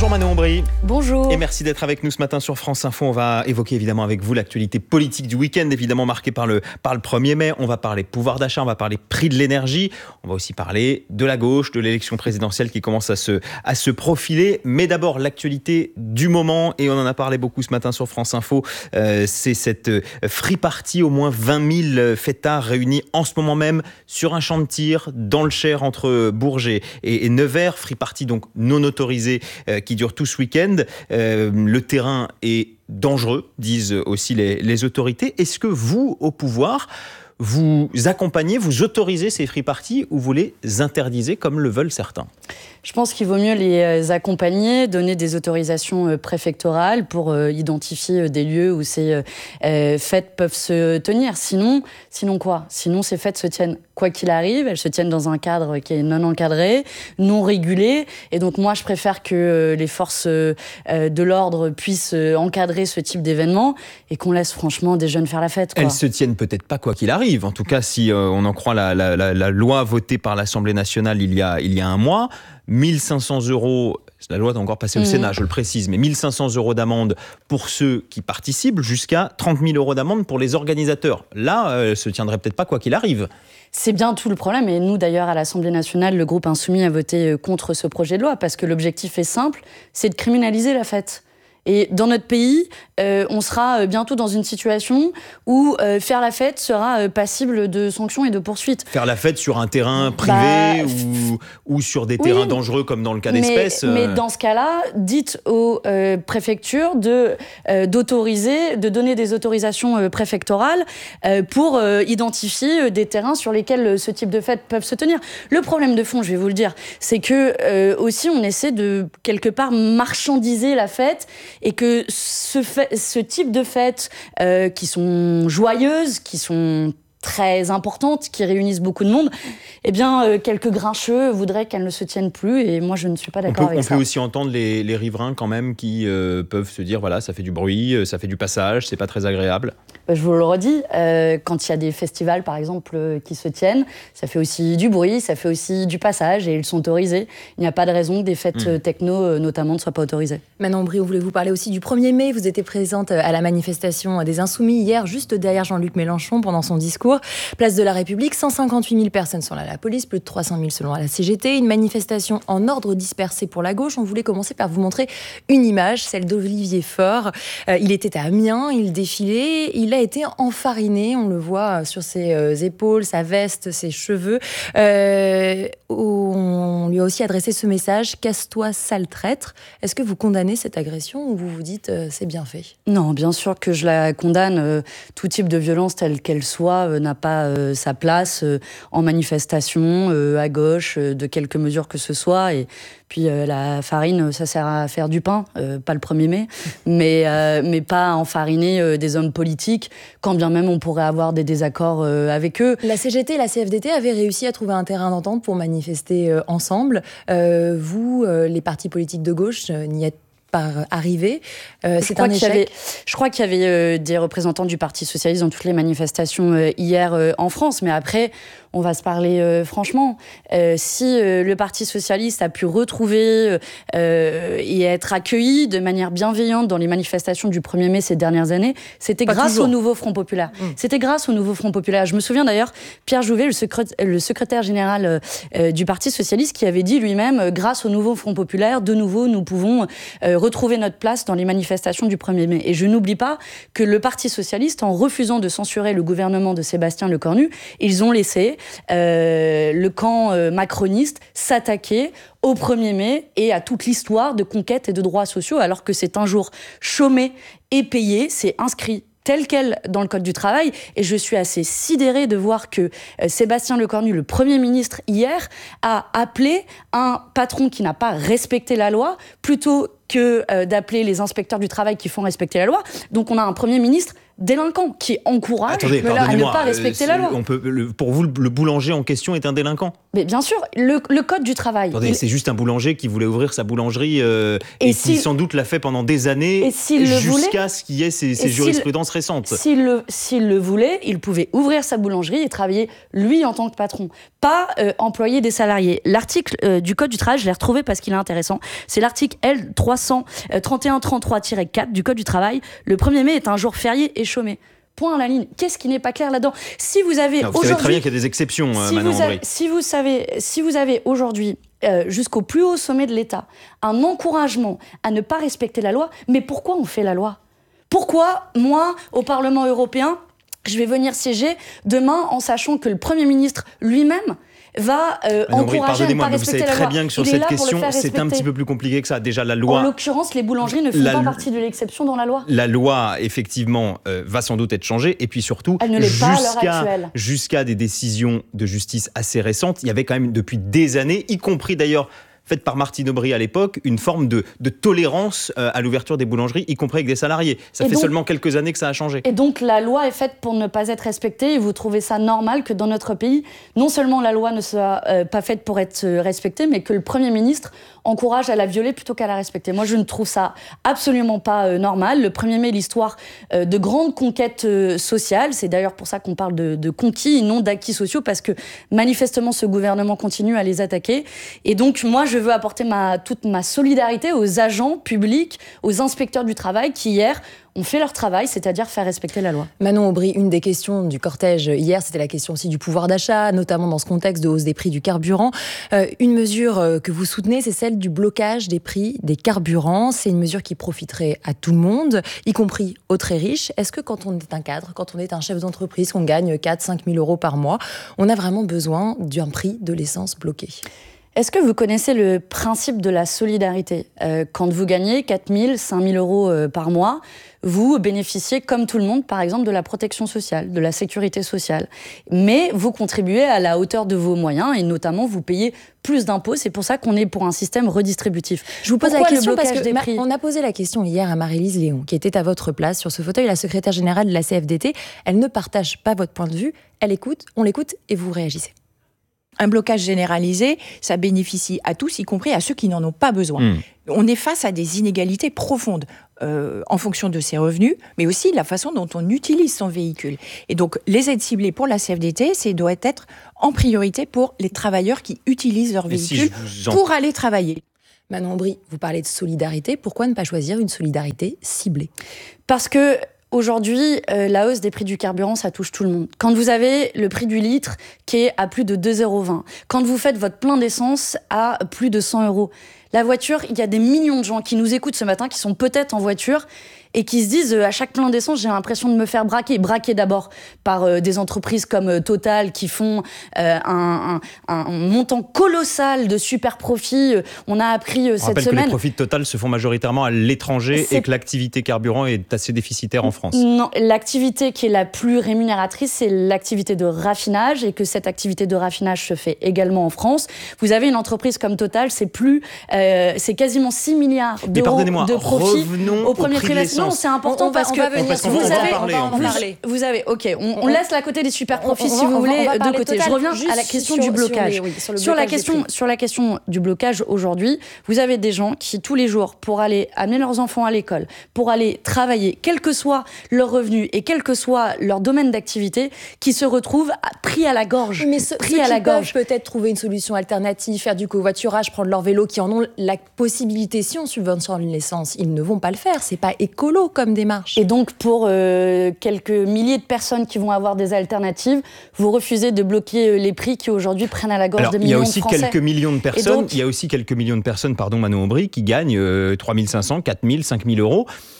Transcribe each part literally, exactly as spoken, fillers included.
Bonjour Manon Ombry. Bonjour. Et merci d'être avec nous ce matin sur France Info. On va évoquer évidemment avec vous l'actualité politique du week-end, évidemment marquée par le, par le premier mai. On va parler pouvoir d'achat, on va parler prix de l'énergie. On va aussi parler de la gauche, de l'élection présidentielle qui commence à se, à se profiler. Mais d'abord, l'actualité du moment, et on en a parlé beaucoup ce matin sur France Info, euh, c'est cette free party, au moins vingt mille fêtards réunis en ce moment même sur un champ de tir dans le Cher entre Bourges et, et Nevers. Free party donc non autorisé euh, qui dure tout ce week-end. Euh, le terrain est dangereux, disent aussi les, les autorités. Est-ce que vous, au pouvoir, vous accompagnez, vous autorisez ces free parties ou vous les interdisez comme le veulent certains ? Je pense qu'il vaut mieux les accompagner, donner des autorisations préfectorales pour identifier des lieux où ces fêtes peuvent se tenir. Sinon, sinon quoi ? Sinon, ces fêtes se tiennent quoi qu'il arrive. Elles se tiennent dans un cadre qui est non encadré, non régulé. Et donc, moi, je préfère que les forces de l'ordre puissent encadrer ce type d'événement et qu'on laisse franchement des jeunes faire la fête, quoi. Elles se tiennent peut-être pas quoi qu'il arrive. En tout cas, si euh, on en croit la, la, la, la loi votée par l'Assemblée nationale il y a, il y a un mois, mille cinq cents euros, la loi est encore passée au mmh. Sénat, je le précise, mais mille cinq cents euros d'amende pour ceux qui participent, jusqu'à trente mille euros d'amende pour les organisateurs. Là, euh, elle se tiendrait peut-être pas quoi qu'il arrive. C'est bien tout le problème. Et nous, d'ailleurs, à l'Assemblée nationale, le groupe Insoumis a voté contre ce projet de loi parce que l'objectif est simple, c'est de criminaliser la fête. Et dans notre pays, euh, on sera bientôt dans une situation où euh, faire la fête sera euh, passible de sanctions et de poursuites. Faire la fête sur un terrain privé bah, ou, ou sur des terrains oui, dangereux comme dans le cas d'espèces. Mais, euh... mais dans ce cas-là, dites aux euh, préfectures de, euh, d'autoriser, de donner des autorisations euh, préfectorales euh, pour euh, identifier des terrains sur lesquels euh, ce type de fêtes peuvent se tenir. Le problème de fond, je vais vous le dire, c'est que euh, aussi on essaie de quelque part marchandiser la fête. Et que ce, fait, ce type de fêtes euh, qui sont joyeuses, qui sont très importantes, qui réunissent beaucoup de monde, eh bien, euh, quelques grincheux voudraient qu'elles ne se tiennent plus, et moi, je ne suis pas d'accord on peut, avec on ça. On peut aussi entendre les, les riverains, quand même, qui euh, peuvent se dire, voilà, ça fait du bruit, ça fait du passage, c'est pas très agréable. Je vous le redis, euh, quand il y a des festivals, par exemple, euh, qui se tiennent, ça fait aussi du bruit, ça fait aussi du passage, et ils sont autorisés. Il n'y a pas de raison que des fêtes mmh. techno, euh, notamment, ne soient pas autorisées. Manon Ombry, on voulait vous parler aussi du premier mai. Vous étiez présente à la manifestation des Insoumis hier, juste derrière Jean-Luc Mélenchon, pendant son discours. Place de la République, cent cinquante-huit mille personnes sont là à la police, plus de trois cent mille selon la C G T. Une manifestation en ordre dispersé pour la gauche. On voulait commencer par vous montrer une image, celle d'Olivier Faure. Euh, il était à Amiens, il défilait, il a été enfariné, on le voit sur ses euh, épaules, sa veste, ses cheveux. Euh, on lui a aussi adressé ce message, casse-toi sale traître. Est-ce que vous condamnez cette agression ou vous vous dites euh, c'est bien fait ? Non, bien sûr que je la condamne. Euh, tout type de violence, telle qu'elle soit, euh, n'a pas euh, sa place euh, en manifestation, euh, à gauche, euh, de quelque mesure que ce soit. Et puis euh, la farine, ça sert à faire du pain, euh, pas le premier mai, mais, euh, mais pas enfariner euh, des hommes politiques, quand bien même on pourrait avoir des désaccords euh, avec eux. La C G T et la C F D T avaient réussi à trouver un terrain d'entente pour manifester euh, ensemble. Euh, vous, euh, les partis politiques de gauche, euh, n'y êtes par arriver. Euh, c'est un échec. Avait, je crois qu'il y avait euh, des représentants du Parti socialiste dans toutes les manifestations euh, hier euh, en France, mais après, on va se parler euh, franchement. Euh, si euh, le Parti socialiste a pu retrouver euh, et être accueilli de manière bienveillante dans les manifestations du premier mai ces dernières années, c'était Pas grâce toujours. au nouveau Front populaire. Mmh. C'était grâce au nouveau Front populaire. Je me souviens d'ailleurs, Pierre Jouvet, le, secré- le secrétaire général euh, du Parti socialiste, qui avait dit lui-même, euh, grâce au nouveau Front populaire, de nouveau, nous pouvons euh, retrouver notre place dans les manifestations du premier mai. Et je n'oublie pas que le Parti socialiste, en refusant de censurer le gouvernement de Sébastien Lecornu, ils ont laissé euh, le camp euh, macroniste s'attaquer au premier mai et à toute l'histoire de conquête et de droits sociaux, alors que c'est un jour chômé et payé, c'est inscrit tel quel dans le Code du travail. Et je suis assez sidérée de voir que euh, Sébastien Lecornu, le Premier ministre, hier, a appelé un patron qui n'a pas respecté la loi, plutôt que euh, d'appeler les inspecteurs du travail qui font respecter la loi. Donc on a un Premier ministre délinquant qui encourage Attendez, à ne pas respecter euh, la loi. On peut, le, pour vous, le boulanger en question est un délinquant ? Mais bien sûr, le, le code du travail... Attendez, il... c'est juste un boulanger qui voulait ouvrir sa boulangerie euh, et, et qui sans doute l'a fait pendant des années jusqu'à ce qu'il y ait ces, ces jurisprudences s'il, récentes. S'il le, s'il le voulait, il pouvait ouvrir sa boulangerie et travailler lui en tant que patron, pas euh, employer des salariés. L'article euh, du code du travail, je l'ai retrouvé parce qu'il est intéressant, c'est l'article L trois cent trente et un trente-trois tiret quatre du code du travail. Le premier mai est un jour férié et chômé. Point à la ligne. Qu'est-ce qui n'est pas clair là-dedans ? Si vous avez non, vous aujourd'hui, savez très bien qu'il y a des exceptions, si Manon vous, Aubry. si vous savez, si vous avez aujourd'hui euh, jusqu'au plus haut sommet de l'État un encouragement à ne pas respecter la loi, mais pourquoi on fait la loi ? Pourquoi moi, au Parlement européen, je vais venir siéger demain en sachant que le Premier ministre lui-même va euh, encourager à ne pas respecter la loi. Vous savez très bien que sur cette question, c'est un petit peu plus compliqué que ça. Déjà, la loi... En l'occurrence, les boulangeries ne font la, pas partie de l'exception dans la loi. La loi, effectivement, euh, va sans doute être changée. Et puis surtout, elle ne l'est pas à l'heure actuelle. Jusqu'à des décisions de justice assez récentes, il y avait quand même depuis des années, y compris d'ailleurs... faite par Martine Aubry à l'époque, une forme de, de tolérance euh, à l'ouverture des boulangeries, y compris avec des salariés. Ça et fait donc, seulement quelques années que ça a changé. Et donc la loi est faite pour ne pas être respectée, et vous trouvez ça normal que dans notre pays, non seulement la loi ne soit euh, pas faite pour être respectée, mais que le Premier ministre encourage à la violer plutôt qu'à la respecter. Moi, je ne trouve ça absolument pas euh, normal. Le premier mai, l'histoire euh, de grandes conquêtes euh, sociales, c'est d'ailleurs pour ça qu'on parle de, de conquis et non d'acquis sociaux, parce que manifestement, ce gouvernement continue à les attaquer. Et donc, moi, je veux apporter ma, toute ma solidarité aux agents publics, aux inspecteurs du travail qui, hier, ont fait leur travail, c'est-à-dire faire respecter la loi. Manon Aubry, une des questions du cortège hier, c'était la question aussi du pouvoir d'achat, notamment dans ce contexte de hausse des prix du carburant. Euh, une mesure que vous soutenez, c'est celle du blocage des prix des carburants. C'est une mesure qui profiterait à tout le monde, y compris aux très riches. Est-ce que quand on est un cadre, quand on est un chef d'entreprise, qu'on gagne quatre à cinq mille euros par mois, on a vraiment besoin d'un prix de l'essence bloqué ? Est-ce que vous connaissez le principe de la solidarité ? euh, Quand vous gagnez quatre mille, cinq mille euros euh, par mois, vous bénéficiez, comme tout le monde, par exemple, de la protection sociale, de la sécurité sociale. Mais vous contribuez à la hauteur de vos moyens et notamment, vous payez plus d'impôts. C'est pour ça qu'on est pour un système redistributif. Je vous pose Pourquoi la question parce que des prix on a posé la question hier à Marie-Lise Léon, qui était à votre place sur ce fauteuil, la secrétaire générale de la C F D T. Elle ne partage pas votre point de vue. Elle écoute, on l'écoute et vous réagissez. Un blocage généralisé, ça bénéficie à tous, y compris à ceux qui n'en ont pas besoin. Mmh. On est face à des inégalités profondes euh, en fonction de ses revenus, mais aussi la façon dont on utilise son véhicule. Et donc, les aides ciblées pour la C F D T, c'est doit être en priorité pour les travailleurs qui utilisent leur véhicule si en... pour aller travailler. Manon Aubry, vous parlez de solidarité. Pourquoi ne pas choisir une solidarité ciblée ? Parce que aujourd'hui, euh, la hausse des prix du carburant, ça touche tout le monde. Quand vous avez le prix du litre qui est à plus de deux euros vingt, quand vous faites votre plein d'essence à plus de cent euros, la voiture, il y a des millions de gens qui nous écoutent ce matin, qui sont peut-être en voiture et qui se disent euh, à chaque plein d'essence, j'ai l'impression de me faire braquer. Braquer d'abord par euh, des entreprises comme euh, Total qui font euh, un, un, un montant colossal de super profits. On a appris euh, cette semaine... On rappelle que les profits de Total se font majoritairement à l'étranger c'est... et que l'activité carburant est assez déficitaire en France. Non, l'activité qui est la plus rémunératrice, c'est l'activité de raffinage et que cette activité de raffinage se fait également en France. Vous avez une entreprise comme Total, c'est plus, euh, c'est quasiment six milliards d'euros de profits au premier trimestre. Non, c'est important on, on parce va, que parce vous, vous, avez, parler, vous, vous avez, ok, on, on laisse la côté des super profits si vous voulez de côté. Je reviens à la question sur, du blocage. Sur, les, oui, sur, le sur blocage la question, sur la question du blocage aujourd'hui, vous avez des gens qui tous les jours pour aller amener leurs enfants à l'école, pour aller travailler, quel que soit leur revenu et quel que soit leur domaine d'activité, qui se retrouvent pris à la gorge. Mais ce, pris ceux à la qui gorge. peuvent peut-être trouver une solution alternative, faire du covoiturage, prendre leur vélo, qui en ont la possibilité si on subventionne l'essence, ils ne vont pas le faire. C'est pas écolo comme démarche. Et donc, pour euh, quelques milliers de personnes qui vont avoir des alternatives, vous refusez de bloquer les prix qui aujourd'hui prennent à la gorge Alors, des millions de Français. Il y a aussi quelques millions de personnes, donc, il y a aussi quelques millions de personnes, pardon Manon Aubry, qui gagnent euh, trois mille cinq cents, quatre mille, cinq mille euros.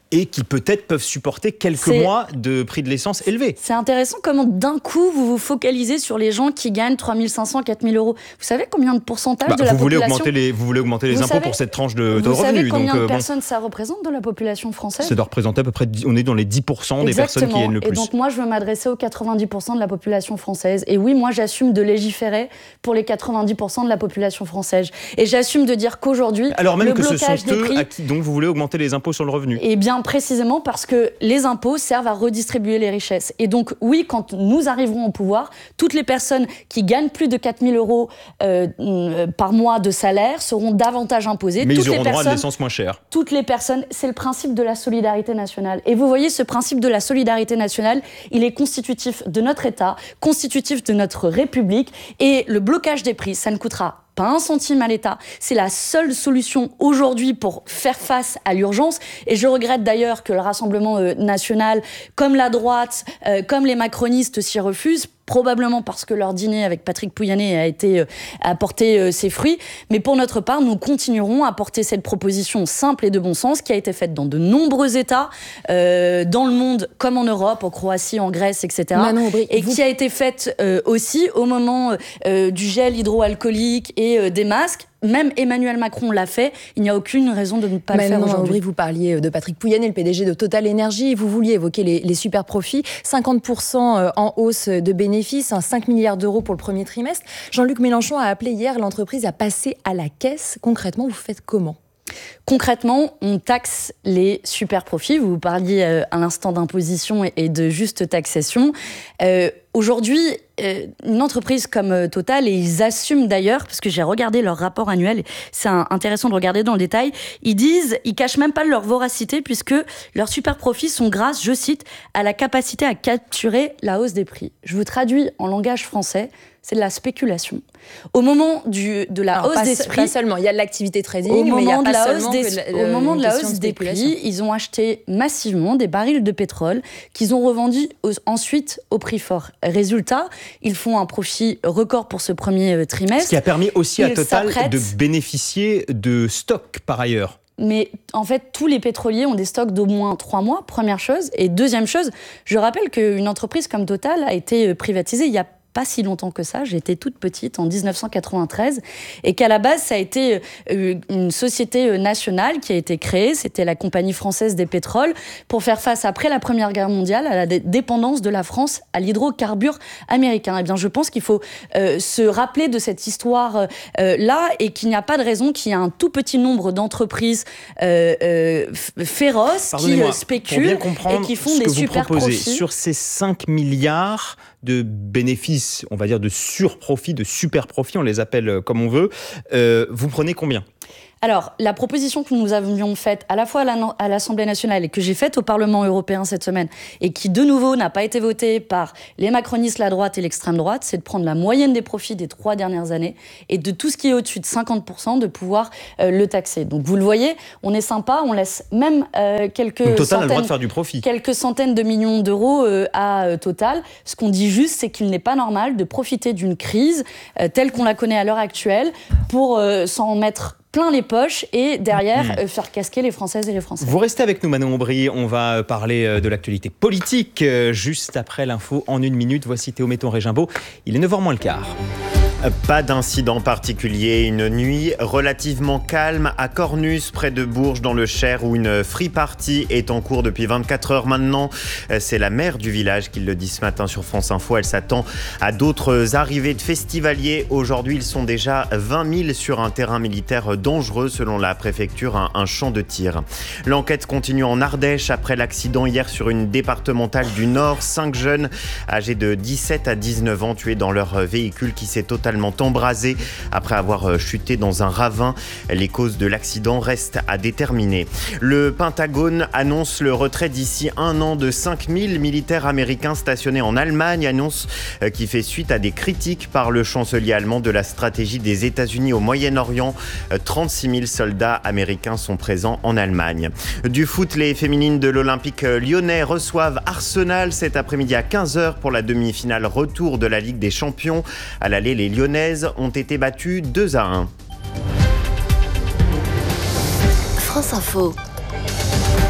et qui peut-être peuvent supporter quelques c'est... mois de prix de l'essence élevé. C'est intéressant comment d'un coup vous vous focalisez sur les gens qui gagnent trois mille cinq cents, quatre mille euros. Vous savez combien de pourcentage bah, de la vous voulez population augmenter les, Vous voulez augmenter les vous impôts savez, pour cette tranche de, de vous revenus. Vous savez combien donc, de euh, personnes bon, ça représente de la population française? Ça doit représenter à peu près, on est dans les dix pour cent des Exactement. personnes qui gagnent le plus. Et donc moi je veux m'adresser aux quatre-vingt-dix pour cent de la population française. Et oui, moi j'assume de légiférer pour les quatre-vingt-dix pour cent de la population française. Et j'assume de dire qu'aujourd'hui, alors même le que ce sont eux prix, à qui donc vous voulez augmenter les impôts sur le revenu. Et bien précisément parce que les impôts servent à redistribuer les richesses. Et donc oui, quand nous arriverons au pouvoir, toutes les personnes qui gagnent plus de quatre mille euros euh, euh, par mois de salaire seront davantage imposées. Mais toutes ils auront les droit personnes, à de l'essence moins chère. Toutes les personnes, c'est le principe de la solidarité nationale. Et vous voyez, ce principe de la solidarité nationale, il est constitutif de notre État, constitutif de notre République. Et le blocage des prix, ça ne coûtera pas un centime à l'État. C'est la seule solution aujourd'hui pour faire face à l'urgence. Et je regrette d'ailleurs que le Rassemblement euh, national, comme la droite, euh, comme les macronistes s'y refusent, probablement parce que leur dîner avec Patrick Pouyanné a été euh, a porté euh, ses fruits. Mais pour notre part, nous continuerons à porter cette proposition simple et de bon sens qui a été faite dans de nombreux États, euh, dans le monde comme en Europe, en Croatie, en Grèce, et cetera. Manon Aubry, et vous... qui a été faite euh, aussi au moment euh, du gel hydroalcoolique et euh, des masques. Même Emmanuel Macron l'a fait. Il n'y a aucune raison de ne pas Manon le faire aujourd'hui. Aubry, vous parliez de Patrick Pouyanné, le P D G de Total Energy. Vous vouliez évoquer les, les super profits. cinquante pour cent en hausse de bénéfices, hein, cinq milliards d'euros pour le premier trimestre. Jean-Luc Mélenchon a appelé hier l'entreprise à passer à la caisse. Concrètement, vous faites comment ? Concrètement, on taxe les super profits. Vous parliez euh, à l'instant d'imposition et, et de juste taxation. Euh, aujourd'hui, euh, une entreprise comme euh, Total, et ils assument d'ailleurs, parce que j'ai regardé leur rapport annuel, c'est un, intéressant de regarder dans le détail, ils disent, ils cachent même pas leur voracité, puisque leurs super profits sont grâce, je cite, à la capacité à capturer la hausse des prix. Je vous traduis en langage français, c'est de la spéculation. Au moment du, de la Alors, hausse pas, des prix... Pas seulement, il y a de l'activité trading, au mais il n'y a moment pas de la seulement hausse des, que de la, Au moment de la hausse de des prix, ils ont acheté massivement des barils de pétrole qu'ils ont revendus au, ensuite au prix fort. Résultat, ils font un profit record pour ce premier trimestre. Ce qui a permis aussi à ils Total de bénéficier de stocks par ailleurs. Mais en fait, tous les pétroliers ont des stocks d'au moins trois mois, première chose. Et deuxième chose, je rappelle qu'une entreprise comme Total a été privatisée il y a pas si longtemps que ça, j'étais toute petite en dix-neuf cent quatre-vingt-treize, et qu'à la base, ça a été une société nationale qui a été créée, c'était la Compagnie française des pétroles, pour faire face, après la Première Guerre mondiale, à la dépendance de la France à l'hydrocarbure américain. Eh bien, je pense qu'il faut euh, se rappeler de cette histoire-là, euh, et qu'il n'y a pas de raison qu'il y ait un tout petit nombre d'entreprises euh, euh, féroces qui euh, spéculent et qui font des super profits. Sur ces cinq milliards de bénéfices, on va dire de surprofits, de super profits, on les appelle comme on veut, euh, vous prenez combien ? Alors, la proposition que nous avions faite à la fois à l'Assemblée nationale et que j'ai faite au Parlement européen cette semaine, et qui de nouveau n'a pas été votée par les macronistes, la droite et l'extrême droite, c'est de prendre la moyenne des profits des trois dernières années et de tout ce qui est au-dessus de cinquante pour cent de pouvoir euh, le taxer. Donc vous le voyez, on est sympa, on laisse même euh, quelques, Donc, Total centaines, a le droit de faire du profit. quelques centaines de millions d'euros euh, à euh, Total. Ce qu'on dit juste, c'est qu'il n'est pas normal de profiter d'une crise euh, telle qu'on la connaît à l'heure actuelle pour euh, s'en mettre plein les poches et derrière mmh. euh, faire casquer les Françaises et les Français. Vous restez avec nous, Manon Aubry. On va parler de l'actualité politique euh, juste après l'info en une minute. Voici Théo Méton-Régimbaud. Il est neuf heures moins le quart. Pas d'incident particulier, une nuit relativement calme à Cornus, près de Bourges, dans le Cher, où une free party est en cours depuis vingt-quatre heures maintenant. C'est la maire du village qui le dit ce matin sur France Info. Elle s'attend à d'autres arrivées de festivaliers. Aujourd'hui, ils sont déjà vingt mille sur un terrain militaire dangereux, selon la préfecture, un, un champ de tir. L'enquête continue en Ardèche après l'accident hier sur une départementale du Nord. Cinq jeunes âgés de dix-sept à dix-neuf ans tués dans leur véhicule qui s'est totalement embrasé après avoir chuté dans un ravin. Les causes de l'accident restent à déterminer. Le Pentagone annonce le retrait d'ici un an de cinq mille militaires américains stationnés en Allemagne, annonce qui fait suite à des critiques par le chancelier allemand de la stratégie des États-Unis au Moyen-Orient. trente-six mille soldats américains sont présents en Allemagne. Du foot, les féminines de l'Olympique lyonnais reçoivent Arsenal cet après-midi à quinze heures pour la demi-finale retour de la Ligue des Champions. À l'aller, les Lyonnaises ont été battues deux à un. France Info.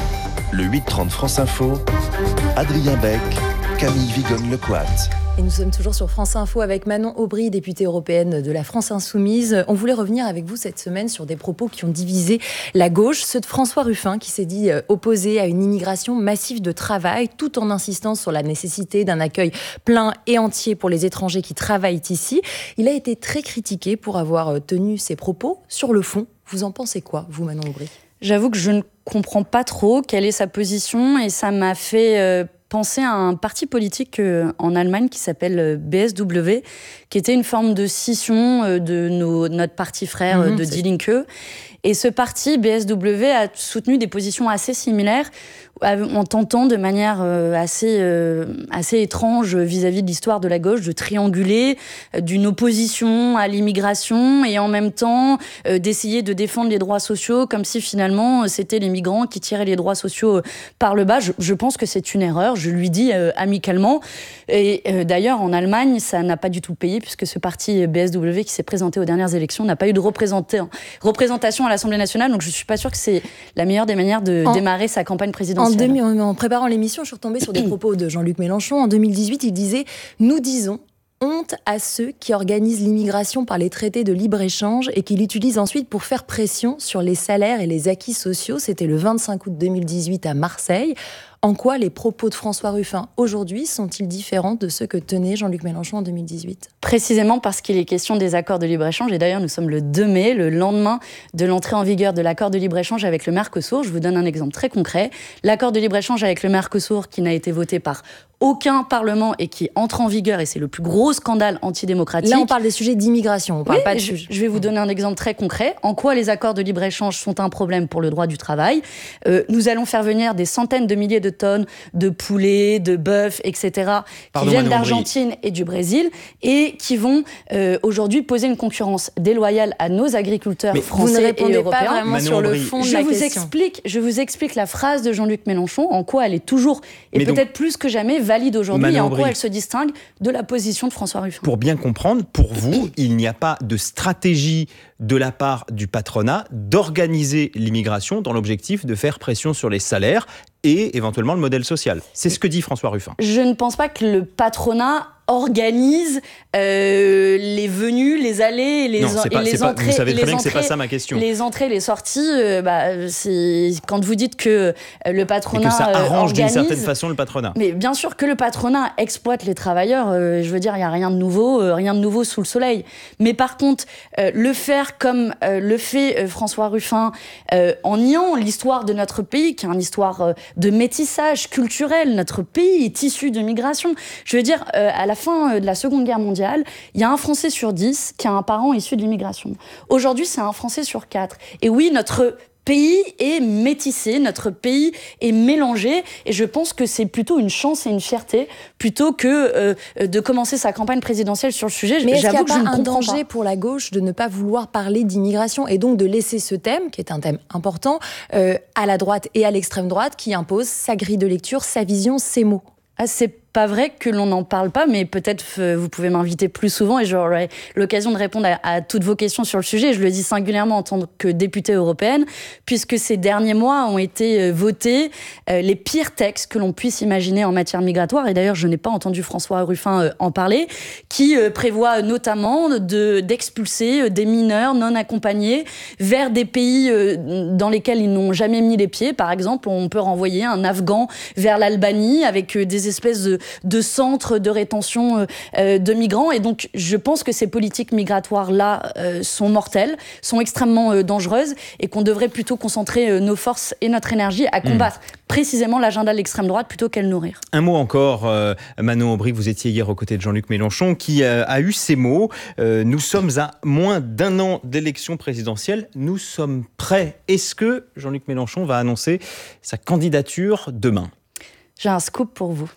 Le huit trente France Info, Adrien Beck, Camille Vigonne-Lecoat. Et nous sommes toujours sur France Info avec Manon Aubry, députée européenne de la France Insoumise. On voulait revenir avec vous cette semaine sur des propos qui ont divisé la gauche. Ceux de François Ruffin qui s'est dit opposé à une immigration massive de travail, tout en insistant sur la nécessité d'un accueil plein et entier pour les étrangers qui travaillent ici. Il a été très critiqué pour avoir tenu ses propos. Sur le fond, vous en pensez quoi, vous Manon Aubry ? J'avoue que je ne comprends pas trop quelle est sa position et ça m'a fait euh, penser à un parti politique euh, en Allemagne qui s'appelle B S W, qui était une forme de scission euh, de nos, notre parti frère mmh, de Die Linke. Et ce parti, B S W, a soutenu des positions assez similaires en tentant de manière assez, euh, assez étrange vis-à-vis de l'histoire de la gauche de trianguler d'une opposition à l'immigration et en même temps euh, d'essayer de défendre les droits sociaux comme si finalement c'était les migrants qui tiraient les droits sociaux par le bas. Je, je pense que c'est une erreur, je lui dis euh, amicalement. Et euh, d'ailleurs, en Allemagne, ça n'a pas du tout payé puisque ce parti B S W qui s'est présenté aux dernières élections n'a pas eu de représentation à l'Assemblée nationale. Donc je ne suis pas sûre que c'est la meilleure des manières de en... démarrer sa campagne présidentielle. En, demi, en préparant l'émission, je suis retombée sur des propos de Jean-Luc Mélenchon. En deux mille dix-huit, il disait « Nous disons honte à ceux qui organisent l'immigration par les traités de libre-échange et qui l'utilisent ensuite pour faire pression sur les salaires et les acquis sociaux. » C'était le vingt-cinq août deux mille dix-huit à Marseille. En quoi les propos de François Ruffin aujourd'hui sont-ils différents de ceux que tenait Jean-Luc Mélenchon en deux mille dix-huit ? Précisément parce qu'il est question des accords de libre-échange. Et d'ailleurs, nous sommes le deux mai, le lendemain de l'entrée en vigueur de l'accord de libre-échange avec le Mercosur. Je vous donne un exemple très concret. L'accord de libre-échange avec le Mercosur qui n'a été voté par aucun parlement et qui entre en vigueur, et c'est le plus gros scandale antidémocratique. Là, on parle des sujets d'immigration, on parle oui, pas de je, sujets. Je vais vous donner un exemple très concret. En quoi les accords de libre-échange sont un problème pour le droit du travail ? euh, Nous allons faire venir des centaines de milliers de tonnes de poulets, de bœufs, et cetera, Pardon, qui viennent Manon d'Argentine Aubry. et du Brésil et qui vont euh, aujourd'hui poser une concurrence déloyale à nos agriculteurs Mais français vous ne répondez et européens. pas vraiment Manon sur le Aubry. fond de je la vous question. Explique, je vous explique la phrase de Jean-Luc Mélenchon, en quoi elle est toujours, et Mais peut-être donc, plus que jamais, valide aujourd'hui, Manon et en Aubry. quoi elle se distingue de la position de François Ruffin. Pour bien comprendre, pour vous, il n'y a pas de stratégie de la part du patronat d'organiser l'immigration dans l'objectif de faire pression sur les salaires et éventuellement le modèle social. C'est ce que dit François Ruffin. Je ne pense pas que le patronat organise euh, les venues, les allées, les, non, en, pas, et les pas, entrées. Vous savez très bien entrées, que c'est pas ça ma question. Les entrées, les sorties, euh, bah, c'est quand vous dites que le patronat et que ça arrange euh, d'une organise, certaine façon le patronat. Mais bien sûr que le patronat exploite les travailleurs. Euh, je veux dire, il y a rien de nouveau, euh, rien de nouveau sous le soleil. Mais par contre, euh, le faire comme euh, le fait euh, François Ruffin, euh, en niant l'histoire de notre pays, qui est une histoire euh, de métissage culturel. Notre pays est issu de migration. Je veux dire, euh, à la fin de la Seconde Guerre mondiale, il y a un Français sur dix qui a un parent issu de l'immigration. Aujourd'hui, c'est un Français sur quatre. Et oui, notre pays est métissé, notre pays est mélangé, et je pense que c'est plutôt une chance et une fierté, plutôt que euh, de commencer sa campagne présidentielle sur le sujet. Mais est-ce qu'il J'avoue n'y a que pas je ne un comprends danger pas. pour la gauche de ne pas vouloir parler d'immigration et donc de laisser ce thème, qui est un thème important, euh, à la droite et à l'extrême droite, qui impose sa grille de lecture, sa vision, ses mots ? Ah, c'est pas vrai que l'on n'en parle pas, mais peut-être euh, vous pouvez m'inviter plus souvent et j'aurai l'occasion de répondre à, à toutes vos questions sur le sujet. Je le dis singulièrement en tant que députée européenne, puisque ces derniers mois ont été euh, votés euh, les pires textes que l'on puisse imaginer en matière migratoire. Et d'ailleurs, je n'ai pas entendu François Ruffin euh, en parler, qui euh, prévoit notamment de, d'expulser euh, des mineurs non accompagnés vers des pays euh, dans lesquels ils n'ont jamais mis les pieds. Par exemple, on peut renvoyer un Afghan vers l'Albanie avec euh, des espèces de de centres de rétention euh, de migrants. Et donc, je pense que ces politiques migratoires-là euh, sont mortelles, sont extrêmement euh, dangereuses et qu'on devrait plutôt concentrer euh, nos forces et notre énergie à combattre mmh. précisément l'agenda de l'extrême droite plutôt qu'à le nourrir. Un mot encore, euh, Manon Aubry, vous étiez hier aux côtés de Jean-Luc Mélenchon qui euh, a eu ces mots. Euh, nous sommes à moins d'un an d'élection présidentielle. Nous sommes prêts. Est-ce que Jean-Luc Mélenchon va annoncer sa candidature demain ? J'ai un scoop pour vous.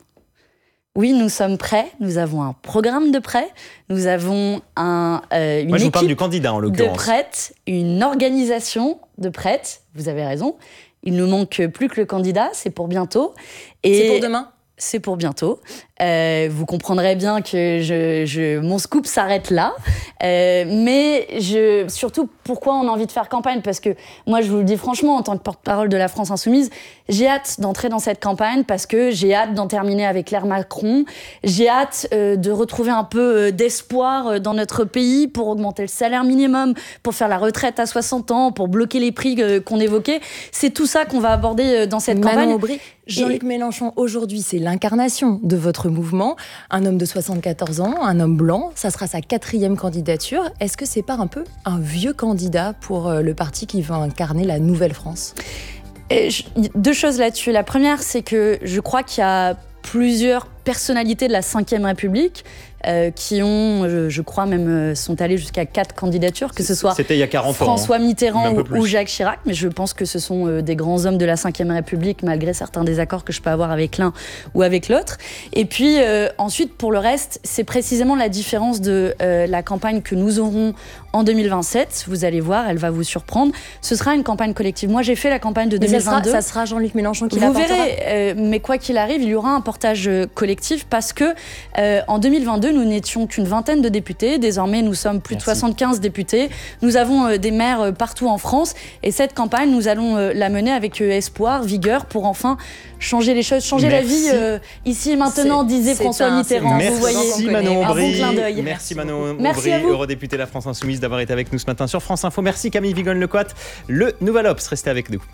Oui, nous sommes prêts. Nous avons un programme de prêts. Nous avons un, euh, une Moi, je vous parle équipe du candidat, en de l'occurrence. prêtes, une organisation de prêtes. Vous avez raison. Il nous manque plus que le candidat. C'est pour bientôt. Et c'est pour demain ? C'est pour bientôt. Euh, vous comprendrez bien que je, je, mon scoop s'arrête là. Euh, mais je, surtout, pourquoi on a envie de faire campagne ? Parce que moi, je vous le dis franchement, en tant que porte-parole de la France Insoumise, j'ai hâte d'entrer dans cette campagne parce que j'ai hâte d'en terminer avec l'ère Macron. J'ai hâte euh, de retrouver un peu euh, d'espoir dans notre pays pour augmenter le salaire minimum, pour faire la retraite à soixante ans, pour bloquer les prix euh, qu'on évoquait. C'est tout ça qu'on va aborder euh, dans cette Manon campagne. Aubry, Jean-Luc Et... Mélenchon, aujourd'hui, c'est l'incarnation de votre mouvement. Un homme de soixante-quatorze ans, un homme blanc, ça sera sa quatrième candidature. Est-ce que c'est pas un peu un vieux candidat pour euh, le parti qui va incarner la nouvelle France ? Et je, deux choses là-dessus. La première, c'est que je crois qu'il y a plusieurs personnalités de la cinquième République euh, qui ont, je, je crois même, euh, sont allées jusqu'à quatre candidatures, que ce soit C'était il y a quarante François ans, hein. Mitterrand ou, ou Jacques Chirac, mais je pense que ce sont euh, des grands hommes de la cinquième République, malgré certains désaccords que je peux avoir avec l'un ou avec l'autre. Et puis euh, ensuite, pour le reste, c'est précisément la différence de euh, la campagne que nous aurons en deux mille vingt-sept. Vous allez voir, elle va vous surprendre. Ce sera une campagne collective. Moi, j'ai fait la campagne de deux mille vingt-deux. Ça sera, ça sera Jean-Luc Mélenchon qui Vous l'apportera. verrez, euh, mais quoi qu'il arrive, il y aura un portage collectif parce que euh, en deux mille vingt-deux, nous n'étions qu'une vingtaine de députés. Désormais, nous sommes plus Merci. de soixante-quinze députés. Nous avons euh, des maires euh, partout en France. Et cette campagne, nous allons euh, la mener avec euh, espoir, vigueur, pour enfin changer les choses, changer Merci. la vie euh, ici et maintenant, c'est, disait c'est François un, Mitterrand. Merci vous voyez, Manon Aubry. Un bon clin d'œil. Merci Manon Merci Aubry, eurodéputée de la France Insoumise, d'avoir été avec nous ce matin sur France Info. Merci Camille Vigonne-Lecoat. Le Nouvel Obs, restez avec nous.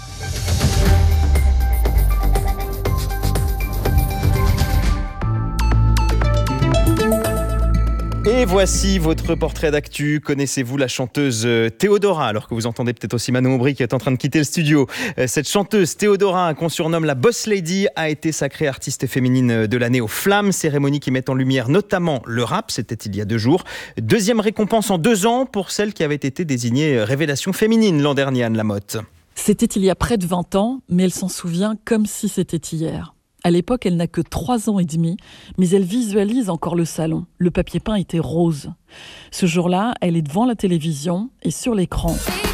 Et voici votre portrait d'actu. Connaissez-vous la chanteuse Théodora ? Alors que vous entendez peut-être aussi Manon Aubry qui est en train de quitter le studio. Cette chanteuse Théodora, qu'on surnomme la Boss Lady, a été sacrée artiste féminine de l'année aux Flammes. Cérémonie qui met en lumière notamment le rap. C'était il y a deux jours. Deuxième récompense en deux ans pour celle qui avait été désignée révélation féminine l'an dernier, Anne Lamotte. C'était il y a près de vingt ans, mais elle s'en souvient comme si c'était hier. À l'époque, elle n'a que trois ans et demi, mais elle visualise encore le salon. Le papier peint était rose. Ce jour-là, elle est devant la télévision et sur l'écran.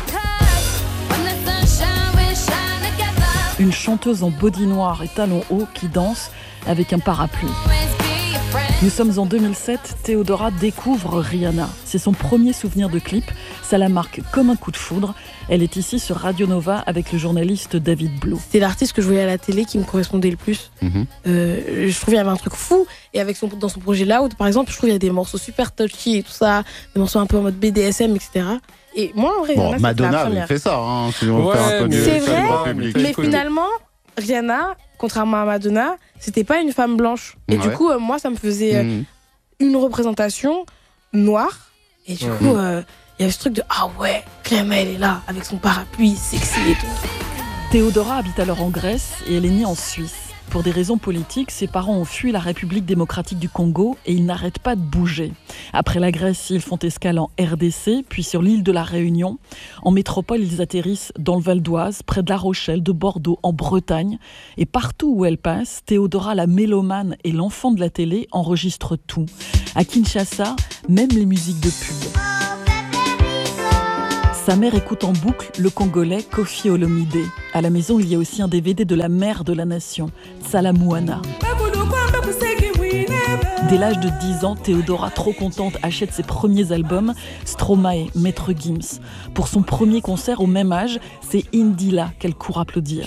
Une chanteuse en body noir et talons hauts qui danse avec un parapluie. Nous sommes en deux mille sept, Théodora découvre Rihanna. C'est son premier souvenir de clip, ça la marque comme un coup de foudre. Elle est ici sur Radio Nova avec le journaliste David Blou. C'est l'artiste que je voyais à la télé qui me correspondait le plus. Mm-hmm. Euh, je trouve qu'il y avait un truc fou. Et avec son, dans son projet Loud, par exemple, je trouve qu'il y a des morceaux super touchy et tout ça, des morceaux un peu en mode B D S M, et cetera. Et moi, en vrai, bon, Rihanna, Madonna avait fait ça. Hein, si on ouais, fait un peu du, c'est vrai, mais, mais finalement, Rihanna, contrairement à Madonna, c'était pas une femme blanche. Et ouais. du coup, euh, moi, ça me faisait euh, mmh. une représentation noire. Et du mmh. coup, il euh, y avait ce truc de « Ah ouais, Rihanna, elle est là, avec son parapluie, sexy et tout. » Théodora habite alors en Grèce et elle est née en Suisse. Pour des raisons politiques, ses parents ont fui la République démocratique du Congo et ils n'arrêtent pas de bouger. Après la Grèce, ils font escale en R D C, puis sur l'île de la Réunion. En métropole, ils atterrissent dans le Val d'Oise, près de La Rochelle, de Bordeaux, en Bretagne. Et partout où elle passe, Théodora, la mélomane et l'enfant de la télé, enregistrent tout. À Kinshasa, même les musiques de pub. Sa mère écoute en boucle le Congolais Koffi Olomide. À la maison, il y a aussi un D V D de la mère de la nation, Salamouana. Dès l'âge de dix ans, Théodora, trop contente, achète ses premiers albums, Stromae, Maître Gims. Pour son premier concert au même âge, c'est Indila qu'elle court applaudir.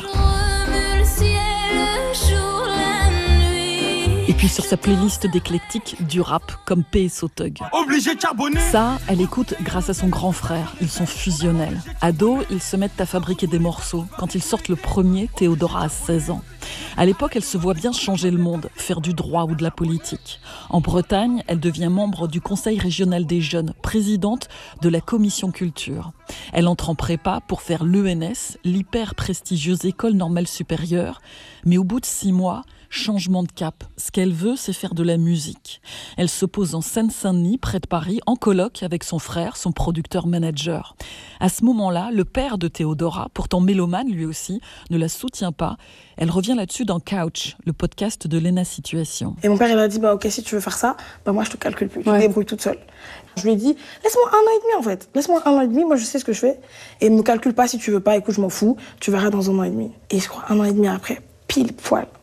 Et puis sur sa playlist d'éclectique, du rap comme P S O Thug. Obligé de charbonner. Ça, elle écoute grâce à son grand frère. Ils sont fusionnels. Ado, ils se mettent à fabriquer des morceaux. Quand ils sortent le premier, Théodora a seize ans. À l'époque, elle se voit bien changer le monde, faire du droit ou de la politique. En Bretagne, elle devient membre du Conseil régional des jeunes, présidente de la commission culture. Elle entre en prépa pour faire l'E N S, l'hyper prestigieuse école normale supérieure. Mais au bout de six mois, changement de cap. Ce qu'elle veut, c'est faire de la musique. Elle se pose en Seine-Saint-Denis, près de Paris, en coloc avec son frère, son producteur-manager. À ce moment-là, le père de Théodora, pourtant mélomane lui aussi, ne la soutient pas. Elle revient là-dessus dans Couch, le podcast de Léna Situation. Et mon père, il a dit, bah ok, si tu veux faire ça, bah moi je te calcule plus, je ouais. te débrouille toute seule. Je lui ai dit, laisse-moi un an et demi en fait, laisse-moi un an et demi, moi je sais ce que je fais. Et me calcule pas si tu veux pas, écoute, je m'en fous, tu verras dans un an et demi. Et je crois un an et demi après, pile poil. Pile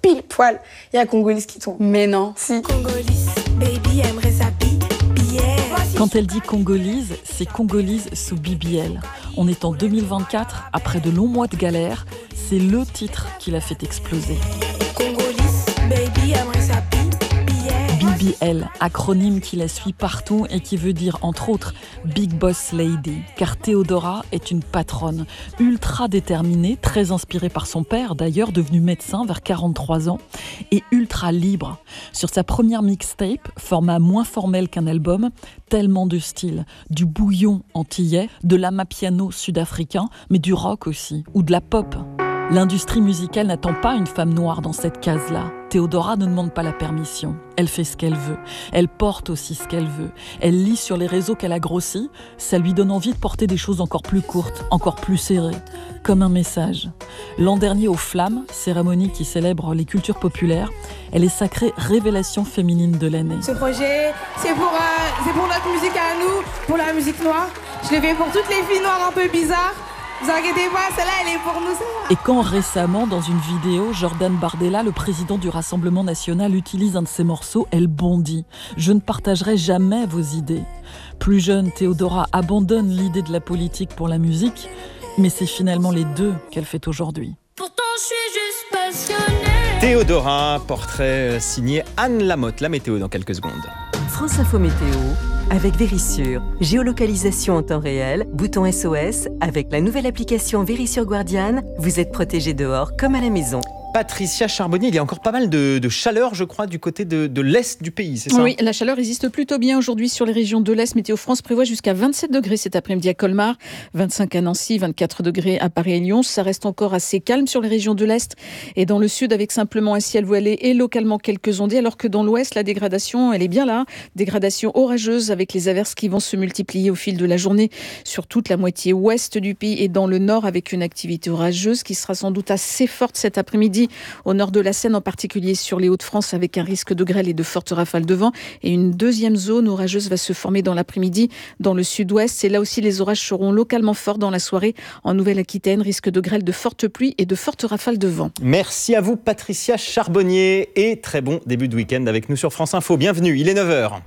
pile poil, il y a Congolis qui tombe. Mais non. Si. Congolis, baby aimerait sa B B L. Quand elle dit congolise, c'est congolise sous B B L. On est en deux mille vingt-quatre, après de longs mois de galère, c'est le titre qui l'a fait exploser. Congolis, baby aimerait sa B B L. B B L, acronyme qui la suit partout et qui veut dire entre autres Big Boss Lady, car Théodora est une patronne, ultra déterminée, très inspirée par son père d'ailleurs, devenu médecin vers quarante-trois ans, et ultra libre. Sur sa première mixtape, format moins formel qu'un album, tellement de styles, du bouillon antillais, de l'amapiano sud-africain, mais du rock aussi, ou de la pop. L'industrie musicale n'attend pas une femme noire dans cette case-là. Théodora ne demande pas la permission. Elle fait ce qu'elle veut. Elle porte aussi ce qu'elle veut. Elle lit sur les réseaux qu'elle a grossi. Ça lui donne envie de porter des choses encore plus courtes, encore plus serrées. Comme un message. L'an dernier aux Flammes, cérémonie qui célèbre les cultures populaires, elle est sacrée révélation féminine de l'année. Ce projet, c'est pour, euh, c'est pour notre musique à nous, pour la musique noire. Je l'ai fait pour toutes les filles noires un peu bizarres. Vous inquiétez pas, celle-là, elle est pour nous. Et quand récemment, dans une vidéo, Jordan Bardella, le président du Rassemblement national, utilise un de ses morceaux, elle bondit. Je ne partagerai jamais vos idées. Plus jeune, Théodora abandonne l'idée de la politique pour la musique, mais c'est finalement les deux qu'elle fait aujourd'hui. Pourtant, je suis juste passionnée. Théodora, portrait signé Anne Lamotte. La météo dans quelques secondes. France Info Météo avec Vérissure. Géolocalisation en temps réel, bouton S O S. Avec la nouvelle application Vérissure Guardian, vous êtes protégé dehors comme à la maison. Patricia Charbonnier, il y a encore pas mal de, de chaleur, je crois, du côté de, de l'Est du pays, c'est ça ? Oui, la chaleur résiste plutôt bien aujourd'hui sur les régions de l'Est. Météo France prévoit jusqu'à vingt-sept degrés cet après-midi à Colmar, vingt-cinq à Nancy, vingt-quatre degrés à Paris et Lyon. Ça reste encore assez calme sur les régions de l'Est et dans le Sud avec simplement un ciel voilé et localement quelques ondées, alors que dans l'Ouest, la dégradation, elle est bien là. Dégradation orageuse avec les averses qui vont se multiplier au fil de la journée sur toute la moitié ouest du pays et dans le Nord avec une activité orageuse qui sera sans doute assez forte cet après-midi au nord de la Seine, en particulier sur les Hauts-de-France, avec un risque de grêle et de fortes rafales de vent. Et une deuxième zone orageuse va se former dans l'après-midi dans le sud-ouest. Et là aussi, les orages seront localement forts dans la soirée. En Nouvelle-Aquitaine, risque de grêle, de fortes pluies et de fortes rafales de vent. Merci à vous, Patricia Charbonnier. Et très bon début de week-end avec nous sur France Info. Bienvenue, il est neuf heures.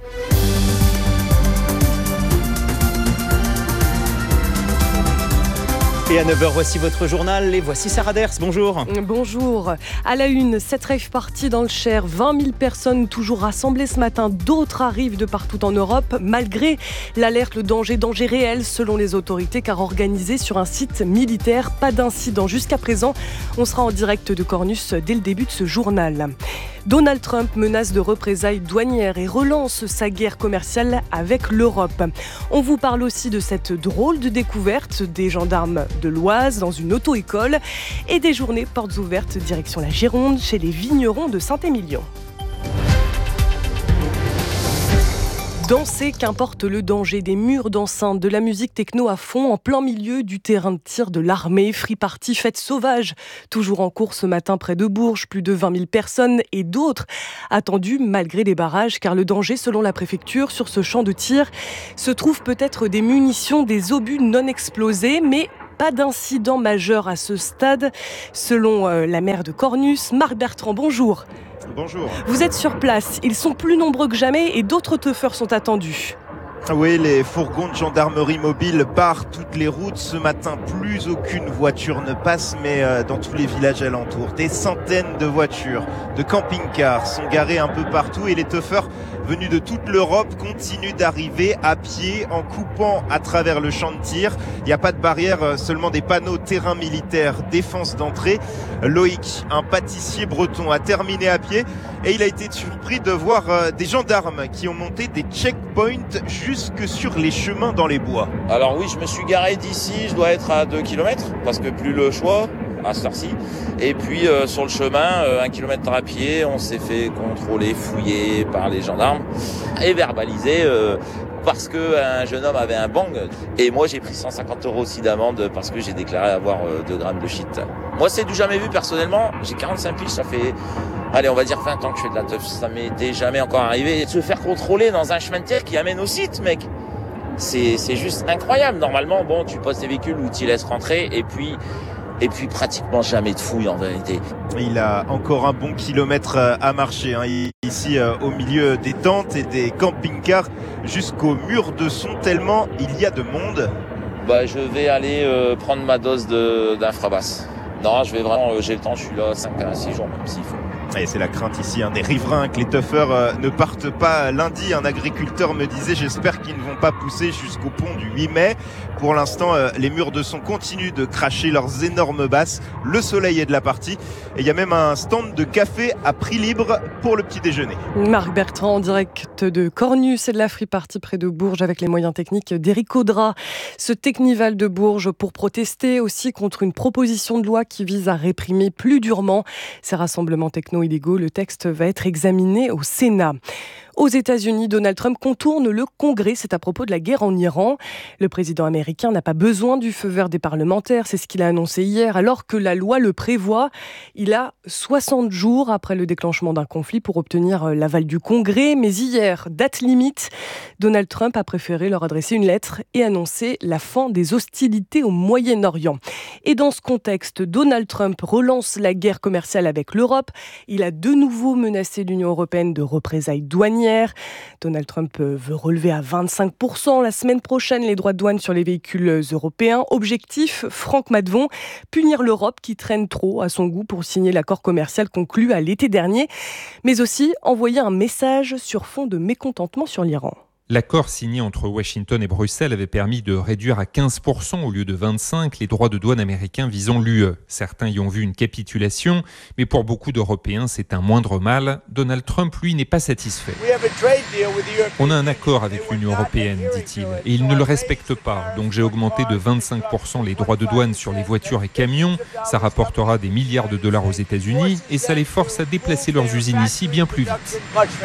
Et à neuf heures, voici votre journal et voici Sarah Ders. Bonjour. Bonjour. À la une, cette rave party dans le Cher, vingt mille personnes toujours rassemblées ce matin. D'autres arrivent de partout en Europe, malgré l'alerte, le danger, danger réel selon les autorités, car organisé sur un site militaire. Pas d'incident jusqu'à présent. On sera en direct de Cornus dès le début de ce journal. Donald Trump menace de représailles douanières et relance sa guerre commerciale avec l'Europe. On vous parle aussi de cette drôle de découverte des gendarmes de l'Oise dans une auto-école et des journées portes ouvertes direction la Gironde chez les vignerons de Saint-Émilion. Danser, qu'importe le danger, des murs d'enceinte, de la musique techno à fond, en plein milieu du terrain de tir de l'armée, free party, fête sauvage, toujours en cours ce matin près de Bourges, plus de vingt mille personnes et d'autres attendues malgré les barrages, car le danger, selon la préfecture, sur ce champ de tir, se trouve peut-être des munitions, des obus non explosés, mais pas d'incident majeur à ce stade, selon euh, la maire de Cornus, Marc Bertrand. Bonjour. Bonjour. Vous êtes sur place, ils sont plus nombreux que jamais et d'autres teufeurs sont attendus. Oui, les fourgons de gendarmerie mobile barrent toutes les routes. Ce matin, plus aucune voiture ne passe, mais euh, dans tous les villages alentours, des centaines de voitures, de camping-cars sont garés un peu partout et les teufeurs venus de toute l'Europe continuent d'arriver à pied en coupant à travers le champ de tir. Il n'y a pas de barrière, seulement des panneaux terrain militaire, défense d'entrée. Loïc, un pâtissier breton, a terminé à pied et il a été surpris de voir euh, des gendarmes qui ont monté des checkpoints jusque sur les chemins dans les bois. Alors oui, je me suis garé d'ici, je dois être à deux kilomètres parce que plus le choix à cette heure-ci. Et puis euh, sur le chemin, euh, un kilomètre à pied, on s'est fait contrôler, fouiller par les gendarmes et verbaliser euh, parce qu'un jeune homme avait un bang. Et moi j'ai pris cent cinquante euros aussi d'amende parce que j'ai déclaré avoir euh, deux grammes de shit. Moi c'est du jamais vu personnellement, j'ai quarante-cinq piges, ça fait... Allez, on va dire vingt ans que je fais de la teuf, ça m'était jamais encore arrivé. De se faire contrôler dans un chemin de terre qui amène au site, mec, c'est, c'est juste incroyable. Normalement, bon, tu poses tes véhicules ou tu les laisses rentrer et puis... Et puis pratiquement jamais de fouilles en vérité. Il a encore un bon kilomètre à marcher, hein, ici au milieu des tentes et des camping-cars jusqu'au mur de son, tellement il y a de monde. Bah, je vais aller euh, prendre ma dose de, d'infrabasse. Non, je vais vraiment, euh, j'ai le temps, je suis là cinq à six jours même s'il faut. Et c'est la crainte ici hein, des riverains que les tuffers euh, ne partent pas lundi. Un agriculteur me disait, j'espère qu'ils ne vont pas pousser jusqu'au pont du huit mai. Pour l'instant, euh, les murs de son continuent de cracher leurs énormes basses. Le soleil est de la partie. Et il y a même un stand de café à prix libre pour le petit déjeuner. Marc Bertrand en direct de Cornus et de la Free Party près de Bourges avec les moyens techniques d'Éric Audra. Ce Technival de Bourges pour protester aussi contre une proposition de loi qui vise à réprimer plus durement ces rassemblements techno illégaux. Le texte va être examiné au Sénat. Aux États-Unis, Donald Trump contourne le Congrès. C'est à propos de la guerre en Iran. Le président américain n'a pas besoin du feu vert des parlementaires. C'est ce qu'il a annoncé hier, alors que la loi le prévoit. Il a soixante jours après le déclenchement d'un conflit pour obtenir l'aval du Congrès. Mais hier, date limite, Donald Trump a préféré leur adresser une lettre et annoncer la fin des hostilités au Moyen-Orient. Et dans ce contexte, Donald Trump relance la guerre commerciale avec l'Europe. Il a de nouveau menacé l'Union européenne de représailles douanières. Donald Trump veut relever à vingt-cinq pour cent la semaine prochaine les droits de douane sur les véhicules européens. Objectif, Franck Madvon, punir l'Europe qui traîne trop à son goût pour signer l'accord commercial conclu à l'été dernier, mais aussi envoyer un message sur fond de mécontentement sur l'Iran. L'accord signé entre Washington et Bruxelles avait permis de réduire à quinze pour cent au lieu de vingt-cinq les droits de douane américains visant l'U E. Certains y ont vu une capitulation, mais pour beaucoup d'Européens, c'est un moindre mal. Donald Trump, lui, n'est pas satisfait. On a un accord avec l'Union européenne, dit-il, et ils ne le respectent pas. Donc j'ai augmenté de vingt-cinq pour cent les droits de douane sur les voitures et camions. Ça rapportera des milliards de dollars aux États-Unis et ça les force à déplacer leurs usines ici bien plus vite.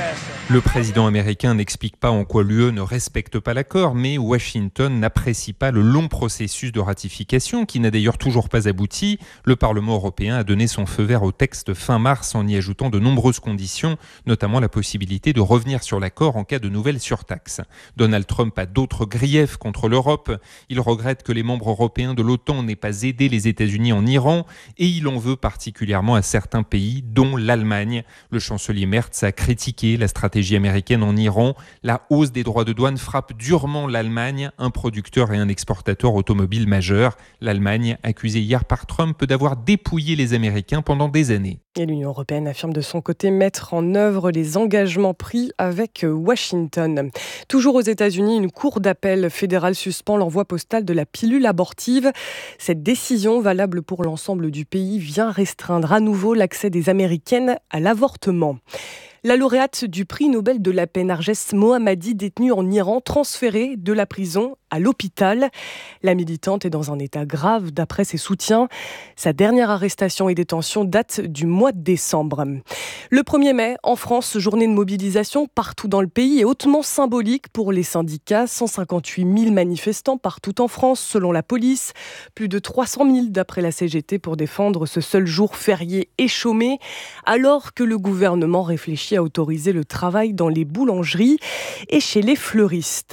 Le président américain n'explique pas en quoi l'U E ne respecte pas l'accord, mais Washington n'apprécie pas le long processus de ratification qui n'a d'ailleurs toujours pas abouti. Le Parlement européen a donné son feu vert au texte fin mars en y ajoutant de nombreuses conditions, notamment la possibilité de revenir sur l'accord en cas de nouvelles surtaxes. Donald Trump a d'autres griefs contre l'Europe. Il regrette que les membres européens de l'OTAN n'aient pas aidé les États-Unis en Iran et il en veut particulièrement à certains pays, dont l'Allemagne. Le chancelier Merz a critiqué la stratégie américaine en Iran. La hausse des droits de douane frappe durement l'Allemagne, un producteur et un exportateur automobile majeur. L'Allemagne, accusée hier par Trump d'avoir dépouillé les Américains pendant des années. Et l'Union européenne affirme de son côté mettre en œuvre les engagements pris avec Washington. Toujours aux États-Unis, une cour d'appel fédérale suspend l'envoi postal de la pilule abortive. Cette décision, valable pour l'ensemble du pays, vient restreindre à nouveau l'accès des Américaines à l'avortement. La lauréate du prix Nobel de la paix, Narges Mohammadi, détenue en Iran, transférée de la prison à l'hôpital. La militante est dans un état grave d'après ses soutiens. Sa dernière arrestation et détention date du mois de décembre. Le premier mai, en France, journée de mobilisation partout dans le pays et hautement symbolique pour les syndicats. cent cinquante-huit mille manifestants partout en France, selon la police. Plus de trois cent mille d'après la C G T pour défendre ce seul jour férié et chômé, alors que le gouvernement réfléchit à autoriser le travail dans les boulangeries et chez les fleuristes.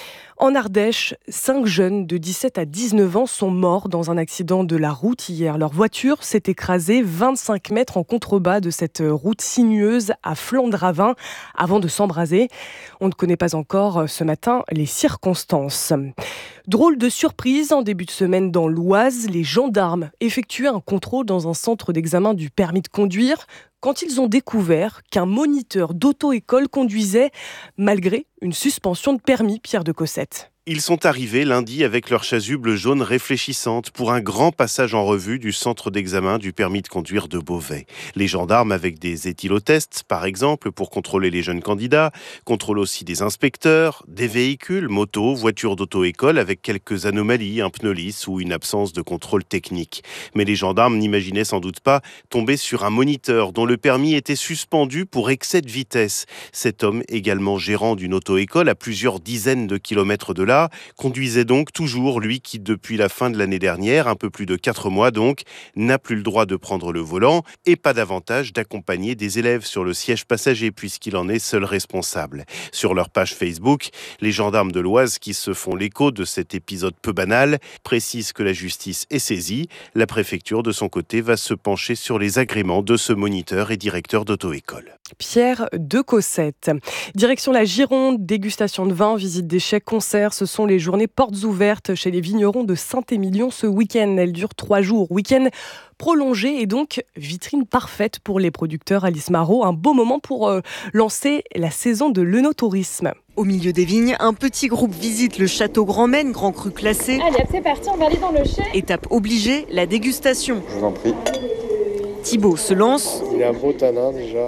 En Ardèche, cinq jeunes de dix-sept à dix-neuf ans sont morts dans un accident de la route hier. Leur voiture s'est écrasée vingt-cinq mètres en contrebas de cette route sinueuse à flanc de ravin avant de s'embraser. On ne connaît pas encore ce matin les circonstances. Drôle de surprise, en début de semaine dans l'Oise, les gendarmes effectuaient un contrôle dans un centre d'examen du permis de conduire quand ils ont découvert qu'un moniteur d'auto-école conduisait malgré une suspension de permis, Pierre de Cossette. Ils sont arrivés lundi avec leur chasuble jaune réfléchissante pour un grand passage en revue du centre d'examen du permis de conduire de Beauvais. Les gendarmes avec des éthylotests, par exemple, pour contrôler les jeunes candidats, contrôlent aussi des inspecteurs, des véhicules, motos, voitures d'auto-école avec quelques anomalies, un pneu lisse ou une absence de contrôle technique. Mais les gendarmes n'imaginaient sans doute pas tomber sur un moniteur dont le permis était suspendu pour excès de vitesse. Cet homme, également gérant d'une auto-école à plusieurs dizaines de kilomètres de là, Nicolas conduisait donc toujours, lui qui depuis la fin de l'année dernière, un peu plus de quatre mois donc, n'a plus le droit de prendre le volant et pas davantage d'accompagner des élèves sur le siège passager puisqu'il en est seul responsable. Sur leur page Facebook, les gendarmes de l'Oise qui se font l'écho de cet épisode peu banal précisent que la justice est saisie. La préfecture de son côté va se pencher sur les agréments de ce moniteur et directeur d'auto-école. Pierre de Cossette. Direction la Gironde, dégustation de vin, visite des chais, concerts. Ce sont les journées portes ouvertes chez les vignerons de Saint-Émilion ce week-end. Elles durent trois jours. Week-end prolongé et donc vitrine parfaite pour les producteurs. Alice Marot, un beau moment pour euh, lancer la saison de l'œnotourisme. Au milieu des vignes, un petit groupe visite le château Grand Maine, grand cru classé. Allez, c'est parti, on va aller dans le chai. Étape obligée, la dégustation. Je vous en prie. Thibaut se lance. Il a un beau tanin déjà.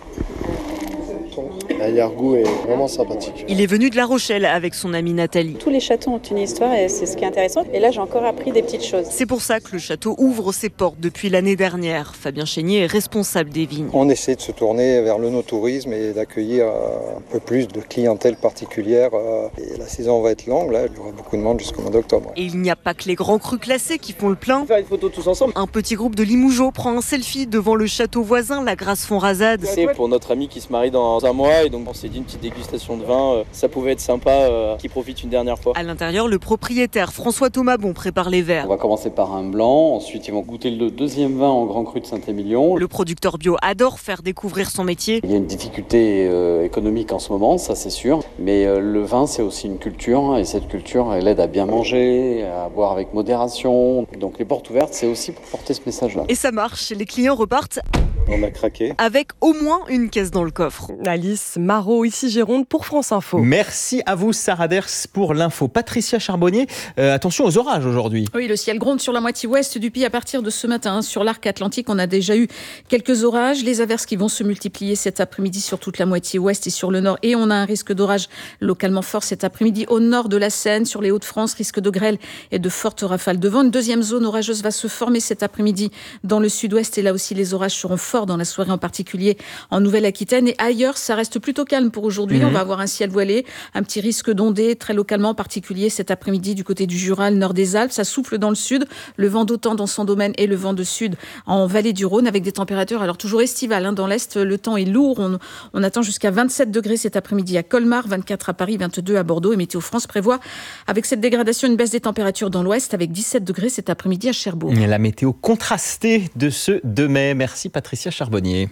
La Yargou est vraiment sympathique. Il est venu de La Rochelle avec son amie Nathalie. Tous les châteaux ont une histoire et c'est ce qui est intéressant. Et là, j'ai encore appris des petites choses. C'est pour ça que le château ouvre ses portes depuis l'année dernière. Fabien Chénier est responsable des vignes. On essaie de se tourner vers l'œnotourisme et d'accueillir un peu plus de clientèle particulière. Et la saison va être longue, là, il y aura beaucoup de monde jusqu'au mois d'octobre. Et il n'y a pas que les grands crus classés qui font le plein. On va faire une photo tous ensemble. Un petit groupe de Limougeaux prend un selfie devant le château voisin, la Grasse-Fonrazade. C'est pour notre ami qui se marie dans un mois et donc on s'est dit une petite dégustation de vin, euh, ça pouvait être sympa euh, qu'il profite une dernière fois. À l'intérieur, le propriétaire François Thomas Bon prépare les verres. On va commencer par un blanc, ensuite ils vont goûter le deuxième vin en grand cru de Saint-Émilion. Le producteur bio adore faire découvrir son métier. Il y a une difficulté euh, économique en ce moment, ça c'est sûr, mais euh, le vin c'est aussi une culture hein, et cette culture elle aide à bien manger, à boire avec modération. Donc les portes ouvertes c'est aussi pour porter ce message-là. Et ça marche, les clients repartent. On a craqué. Avec au moins une caisse dans le coffre. Alice Marot, ici Gironde pour France Info. Merci à vous Sarah Ders pour l'info. Patricia Charbonnier, euh, attention aux orages aujourd'hui. Oui, le ciel gronde sur la moitié ouest du pays à partir de ce matin. Sur l'arc atlantique, on a déjà eu quelques orages. Les averses qui vont se multiplier cet après-midi sur toute la moitié ouest et sur le nord. Et on a un risque d'orage localement fort cet après-midi au nord de la Seine, sur les Hauts-de-France, risque de grêle et de fortes rafales de vent. Une deuxième zone orageuse va se former cet après-midi dans le sud-ouest. Et là aussi, les orages seront forts dans la soirée, en particulier en Nouvelle-Aquitaine. Et ailleurs, ça reste plutôt calme pour aujourd'hui. Mmh. On va avoir un ciel voilé, un petit risque d'ondées, très localement, en particulier cet après-midi du côté du Jura, le nord des Alpes. Ça souffle dans le sud, le vent d'Autan dans son domaine et le vent de sud en vallée du Rhône, avec des températures alors toujours estivales. Hein. Dans l'est, le temps est lourd. On, on attend jusqu'à vingt-sept degrés cet après-midi à Colmar, vingt-quatre à Paris, vingt-deux à Bordeaux. Et Météo France prévoit, avec cette dégradation, une baisse des températures dans l'ouest, avec dix-sept degrés cet après-midi à Cherbourg. La météo contrastée de ce deux mai. Merci Patricia Charbonnier.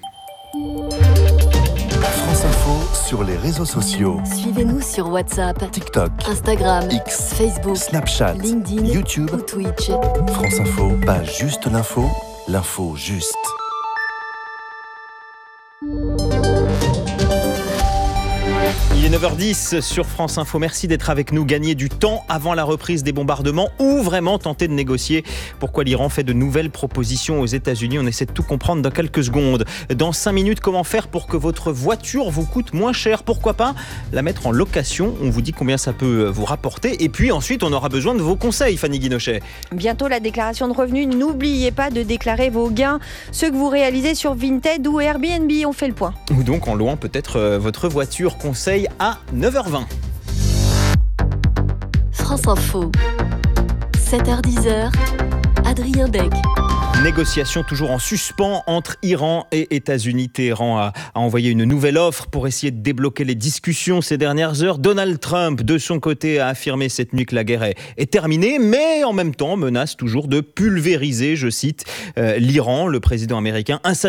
France Info sur les réseaux sociaux. Suivez-nous sur WhatsApp, TikTok, Instagram, X, Facebook, Snapchat, LinkedIn, YouTube ou Twitch. France Info, pas juste l'info, l'info juste. Il est neuf heures dix sur France Info. Merci d'être avec nous. Gagner du temps avant la reprise des bombardements ou vraiment tenter de négocier. Pourquoi l'Iran fait de nouvelles propositions aux États-Unis? On essaie de tout comprendre dans quelques secondes. Dans cinq minutes, comment faire pour que votre voiture vous coûte moins cher? Pourquoi pas la mettre en location? On vous dit combien ça peut vous rapporter. Et puis ensuite, on aura besoin de vos conseils, Fanny Guinochet. Bientôt la déclaration de revenus. N'oubliez pas de déclarer vos gains, ceux que vous réalisez sur Vinted ou Airbnb. On fait le point. Ou donc en louant peut-être votre voiture. Conseil à neuf heures vingt. France Info, sept heures dix, Adrien Beck. Négociation toujours en suspens entre Iran et États-Unis. Téhéran a, a envoyé une nouvelle offre pour essayer de débloquer les discussions ces dernières heures. Donald Trump, de son côté, a affirmé cette nuit que la guerre est, est terminée, mais en même temps menace toujours de pulvériser, je cite, euh, l'Iran. Le président américain insatisfait